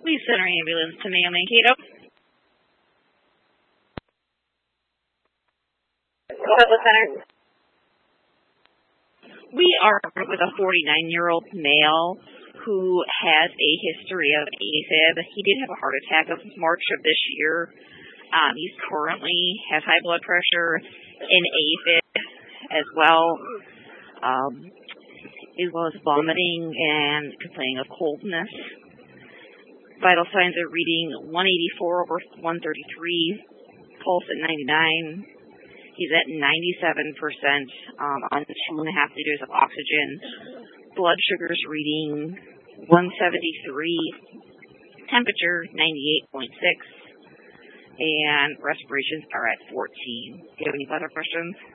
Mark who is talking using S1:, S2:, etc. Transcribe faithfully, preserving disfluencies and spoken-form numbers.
S1: We sent our ambulance to Mayo Mankato.
S2: What center?
S1: We are with a forty-nine-year-old male who has a history of AFib. He did have a heart attack of March of this year. Um, he's currently has high blood pressure and AFib as well, um, as well as vomiting and complaining of coldness. Vital signs are reading one eighty-four over one thirty-three, pulse at ninety-nine. He's at ninety-seven percent um, on two and a half liters of oxygen. Blood sugar's reading one seventy-three. Temperature ninety-eight point six. And respirations are at fourteen. Do you have any other questions?